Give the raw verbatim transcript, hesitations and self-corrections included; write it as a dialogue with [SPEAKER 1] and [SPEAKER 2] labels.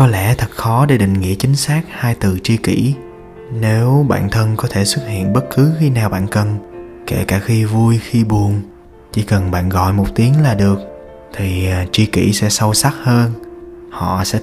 [SPEAKER 1] Có lẽ thật khó để định nghĩa chính xác hai từ tri kỷ. Nếu bạn thân có thể xuất hiện bất cứ khi nào bạn cần, kể cả khi vui khi buồn, chỉ cần bạn gọi một tiếng là được, thì tri kỷ sẽ sâu sắc hơn. Họ sẽ